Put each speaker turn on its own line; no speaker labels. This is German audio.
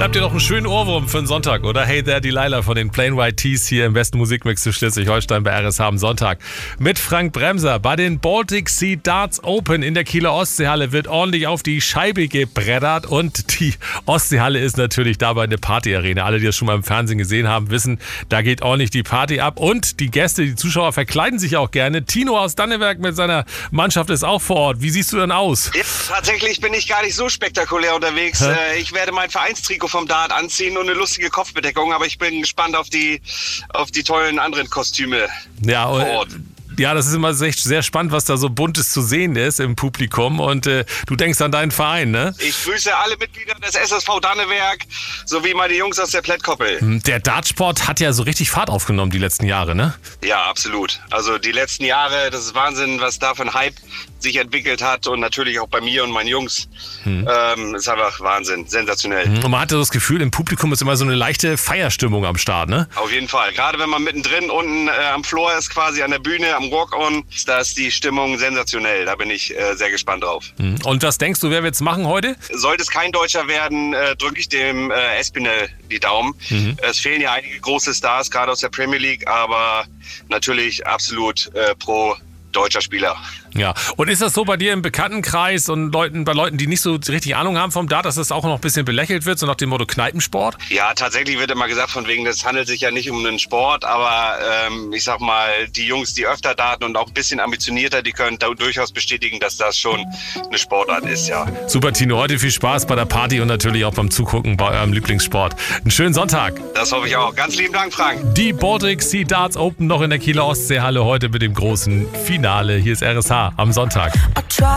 Bleibt dir noch einen schönen Ohrwurm für den Sonntag, oder? Hey there, Delilah von den Plain White T's hier im besten Musikmix zu Schleswig-Holstein bei RSH am Sonntag. Mit Frank Bremser bei den Baltic Sea Darts Open in der Kieler Ostseehalle wird ordentlich auf die Scheibe gebreddert und die Ostseehalle ist natürlich dabei eine Partyarena. Alle, die das schon mal im Fernsehen gesehen haben, wissen, da geht ordentlich die Party ab und die Gäste, die Zuschauer verkleiden sich auch gerne. Tino aus Danneberg mit seiner Mannschaft ist auch vor Ort. Wie siehst du denn aus?
Ja, tatsächlich bin ich gar nicht so spektakulär unterwegs. Ich werde mein Vereinstrikot vom Dart anziehen und eine lustige Kopfbedeckung, aber ich bin gespannt auf die tollen anderen Kostüme
Ja,
vor Ort.
Ja, das ist immer echt sehr spannend, was da so Buntes zu sehen ist im Publikum und du denkst an deinen Verein, ne?
Ich grüße alle Mitglieder des SSV Danneberg sowie meine Jungs aus der Plättkoppel.
Der Dartsport hat ja so richtig Fahrt aufgenommen die letzten Jahre, ne?
Ja, absolut. Also die letzten Jahre, das ist Wahnsinn, was da für ein Hype sich entwickelt hat und natürlich auch bei mir und meinen Jungs. Ist einfach Wahnsinn, sensationell.
Und man hatte das Gefühl, im Publikum ist immer so eine leichte Feierstimmung am Start, ne?
Auf jeden Fall. Gerade wenn man mittendrin unten am Floor ist, quasi an der Bühne, am Walk-On, da ist die Stimmung sensationell. Da bin ich sehr gespannt drauf.
Und was denkst du, wer wird's machen heute?
Sollte es kein Deutscher werden, drücke ich dem Espinel die Daumen. Es fehlen ja einige große Stars, gerade aus der Premier League, aber natürlich absolut pro deutscher Spieler.
Ja, und ist das so bei dir im Bekanntenkreis und bei Leuten, die nicht so richtig Ahnung haben vom Dart, dass das auch noch ein bisschen belächelt wird, so nach dem Motto Kneipensport?
Ja, tatsächlich wird immer gesagt, von wegen, das handelt sich ja nicht um einen Sport, aber ich sag mal, die Jungs, die öfter daten und auch ein bisschen ambitionierter, die können da durchaus bestätigen, dass das schon eine Sportart ist, ja.
Super, Tino, heute viel Spaß bei der Party und natürlich auch beim Zugucken bei eurem Lieblingssport. Einen schönen Sonntag.
Das hoffe ich auch. Ganz lieben Dank, Frank.
Die Baltic Sea Darts Open noch in der Kieler Ostseehalle heute mit dem großen Finale. Hier ist RSH am Sonntag.